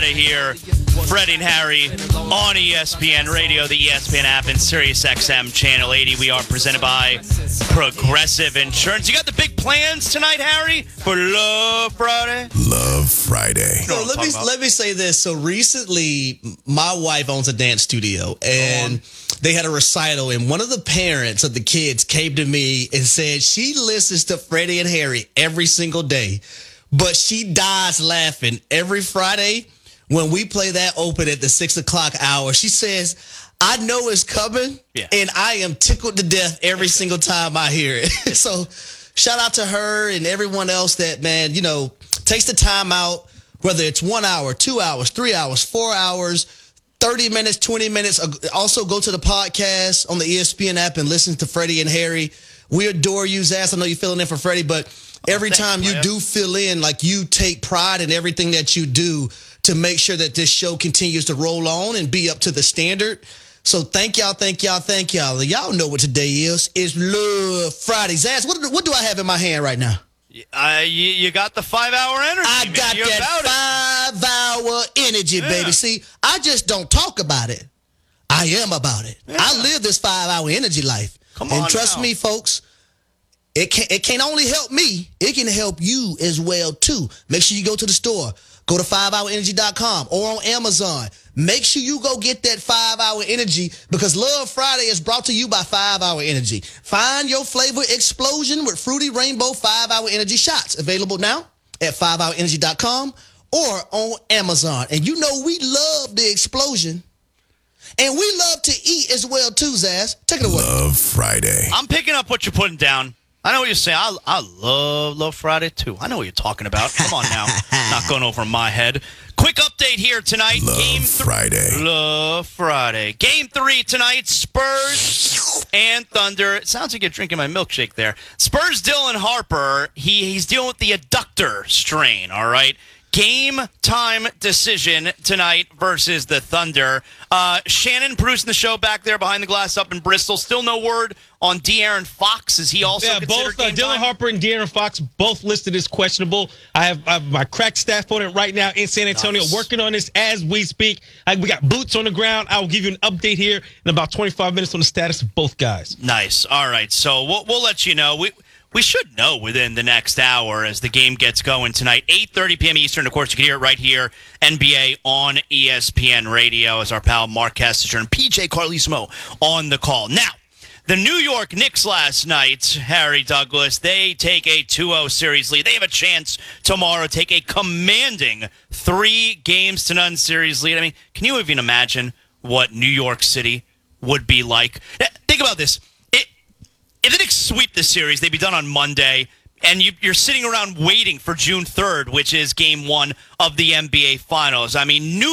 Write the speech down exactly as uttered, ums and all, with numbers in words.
Friday here. Freddie and Harry on E S P N Radio, the E S P N app, and SiriusXM Channel eighty. We are presented by Progressive Insurance. You got the big plans tonight, Harry, for Love Friday? Love Friday. So let me let me say this. So recently, my wife owns a dance studio, and they had a recital, and one of the parents of the kids came to me and said she listens to Freddie and Harry every single day, but she dies laughing every Friday when we play that open at the six o'clock hour. She says, I know it's coming, yeah. and I am tickled to death every single time I hear it. So shout out to her and everyone else that, man, you know, takes the time out, whether it's one hour, two hours, three hours, four hours, thirty minutes, twenty minutes. Also go to the podcast on the E S P N app and listen to Freddie and Harry. We adore you, Zaz. I know you're filling in for Freddie, but every oh, time you do fill in, like, you take pride in everything that you do to make sure that this show continues to roll on and be up to the standard. So thank y'all, thank y'all, thank y'all. Y'all know what today is. It's Love Friday. Zaz, what, what do I have in my hand right now? Uh, you, you got the five-hour energy. I man. got You're that five-hour energy, yeah. baby. See, I just don't talk about it. I am about it. Yeah. I live this five-hour energy life. Come on And trust now. me, folks, it can it can't only help me. It can help you as well, too. Make sure you go to the store. Go to five hour energy dot com or on Amazon. Make sure you go get that five-hour energy, because Love Friday is brought to you by five hour Energy. Find your flavor explosion with Fruity Rainbow five-hour Energy shots. Available now at five hour energy dot com or on Amazon. And you know we love the explosion. And we love to eat as well, too, Zaz. Take it away. Love Friday. I'm picking up what you're putting down. I know what you're saying. I, I love Love Friday, too. I know what you're talking about. Come on now. Not going over my head. Quick update here tonight. Love Game th- Friday. Love Friday. Game three tonight, Spurs and Thunder. It sounds like you're drinking my milkshake there. Spurs, Dylan Harper, he, he's dealing with the adductor strain, all right? Game time decision tonight versus the Thunder. Uh, Shannon producing the show back there behind the glass up in Bristol. Still no word on De'Aaron Fox. Is he also yeah, considered both uh, game Dylan time? Harper and De'Aaron Fox both listed as questionable. I have, I have my crack staff on it right now in San Antonio, Nice. working on this as we speak. I, we got boots on the ground. I will give you an update here in about twenty-five minutes on the status of both guys. Nice. All right. So we'll, we'll let you know. We we should know within the next hour as the game gets going tonight. eight thirty p.m. Eastern. Of course, you can hear it right here, N B A on E S P N Radio, as our pal Mark Kessinger and P J Carlesimo on the call. Now, the New York Knicks last night, Harry Douglas, they take a two oh series lead. They have a chance tomorrow to take a commanding three games to none series lead. I mean, can you even imagine what New York City would be like? Think about this. It, if the Knicks sweep this series, they'd be done on Monday, and you, you're sitting around waiting for June third, which is game one of the N B A Finals. I mean, New